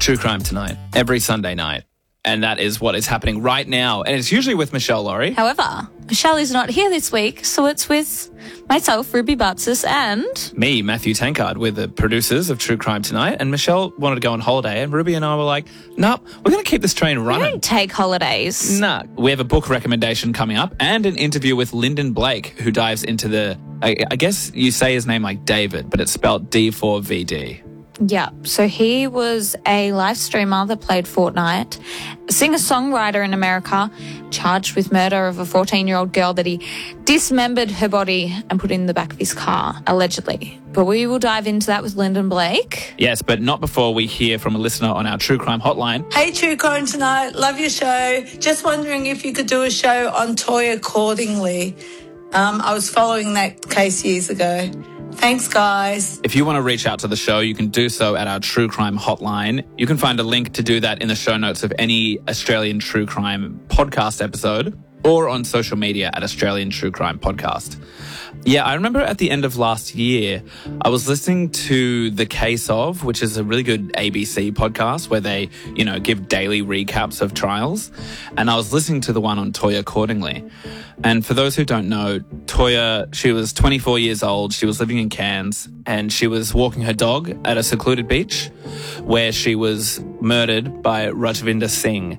True Crime Tonight, every Sunday night. And that is what is happening right now. And it's usually with Michelle Laurie. However, Michelle is not here this week, so it's with myself, Ruby Bartzis, and... me, Matthew Tankard. We're the producers of True Crime Tonight. And Michelle wanted to go on holiday, and Ruby and I were like, nah, we're going to keep this train running. We don't take holidays. Nah. We have a book recommendation coming up and an interview with Lyndon Blake, who dives into the... I guess you say his name like David, but it's spelled D4VD. Yeah, so he was a live streamer that played Fortnite, a singer-songwriter in America, charged with murder of a 14-year-old girl that he dismembered her body and put in the back of his car, allegedly. But we will dive into that with Lyndon Blake. Yes, but not before we hear from a listener on our True Crime hotline. Hey, True Crime Tonight. Love your show. Just wondering if you could do a show on Toya Cordingley. I was following that case years ago. Thanks, guys. If you want to reach out to the show, you can do so at our True Crime hotline. You can find a link to do that in the show notes of any Australian True Crime podcast episode or on social media at Australian True Crime Podcast. Yeah, I remember at the end of last year, I was listening to The Case Of, which is a really good ABC podcast where they, give daily recaps of trials. And I was listening to the one on Toya Cordingley. And for those who don't know, Toya, she was 24 years old. She was living in Cairns and she was walking her dog at a secluded beach where she was murdered by Rajvinder Singh,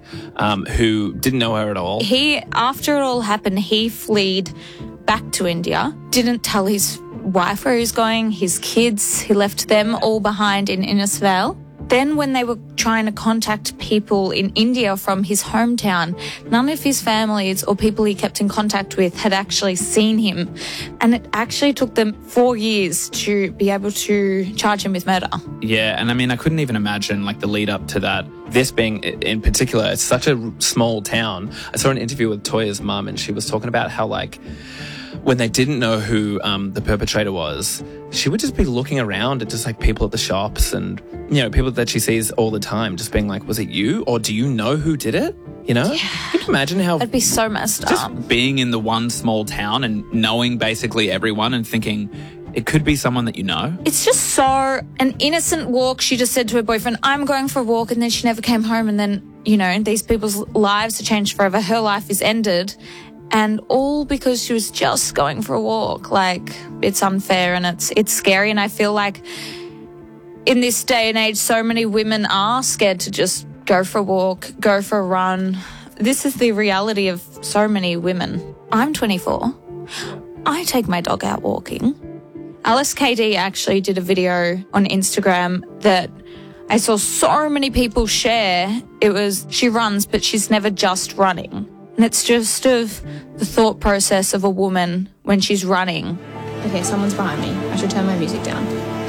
who didn't know her at all. After it all happened, he fled back to India, didn't tell his wife where he was going, his kids, he left them all behind in Innisfail. Then when they were trying to contact people in India from his hometown, none of his families or people he kept in contact with had actually seen him. And it actually took them 4 years to be able to charge him with murder. Yeah, and I couldn't even imagine the lead up to that. This being, in particular, it's such a small town. I saw an interview with Toya's mum and she was talking about how when they didn't know who the perpetrator was, she would just be looking around at just people at the shops and, people that she sees all the time just being like, was it you? Or do you know who did it? Yeah. Can you imagine how... That'd be so messed up. Just being in the one small town and knowing basically everyone and thinking it could be someone that you know. It's just so an innocent walk. She just said to her boyfriend, I'm going for a walk, and then she never came home. And then, these people's lives are changed forever. Her life is ended. And all because she was just going for a walk. It's unfair and it's scary. And I feel like in this day and age, so many women are scared to just go for a walk, go for a run. This is the reality of so many women. I'm 24. I take my dog out walking. Alice KD actually did a video on Instagram that I saw so many people share. It was, she runs, but she's never just running. And it's just of the thought process of a woman when she's running. Okay, someone's behind me. I should turn my music down.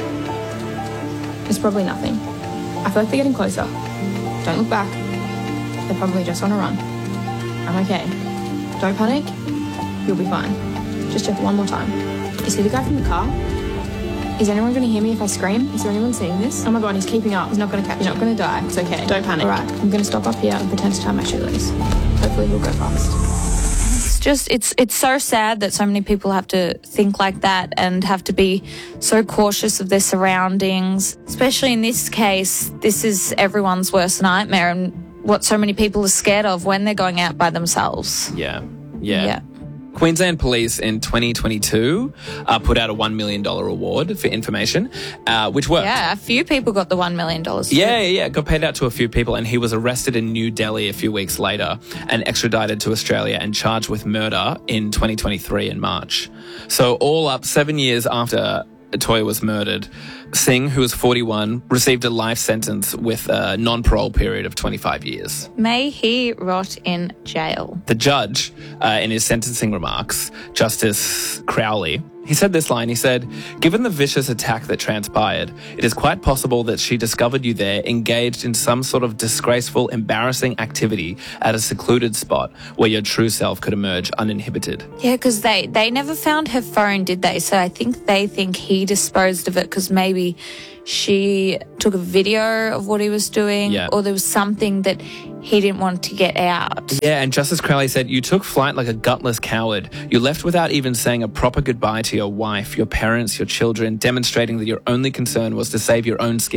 It's probably nothing. I feel like they're getting closer. Don't look back. They're probably just on a run. I'm okay. Don't panic. You'll be fine. Just check one more time. Is he the guy from the car? Is anyone going to hear me if I scream? Is there anyone seeing this? Oh my God, he's keeping up. He's not going to catch. He's not going to die. It's okay. Don't panic. All right, I'm going to stop up here and pretend to tie my shoelace. Hopefully he'll go fast. It's so sad that so many people have to think like that and have to be so cautious of their surroundings. Especially in this case, this is everyone's worst nightmare and what so many people are scared of when they're going out by themselves. Yeah. Queensland Police in 2022 put out a $1 million award for information, which worked. Yeah, a few people got the $1 million. Yeah, got paid out to a few people, and he was arrested in New Delhi a few weeks later and extradited to Australia and charged with murder in 2023 in March. So all up, 7 years after Toya was murdered, Singh, who was 41, received a life sentence with a non-parole period of 25 years. May he rot in jail. The judge, in his sentencing remarks, Justice Crowley, he said this line, he said, "Given the vicious attack that transpired, it is quite possible that she discovered you there engaged in some sort of disgraceful, embarrassing activity at a secluded spot where your true self could emerge uninhibited." Yeah, because they never found her phone, did they? So I think they think he disposed of it because maybe she took a video of what he was doing or there was something that he didn't want to get out. Yeah, and Justice Crowley said, "You took flight like a gutless coward. You left without even saying a proper goodbye to your wife, your parents, your children, demonstrating that your only concern was to save your own skin.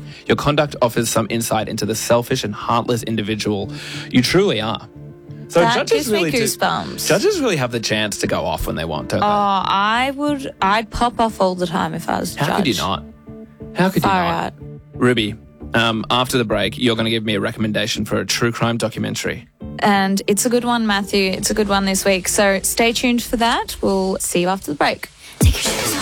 Your conduct offers some insight into the selfish and heartless individual you truly are. So That judges gives me really goosebumps. Judges really have the chance to go off when they want, don't they? I'd pop off all the time if I was a judge. How could you not? How could Far you not? out. Ruby, after the break, you're going to give me a recommendation for a true crime documentary. And it's a good one, Matthew. It's a good one this week. So stay tuned for that. We'll see you after the break. Take your shoes off.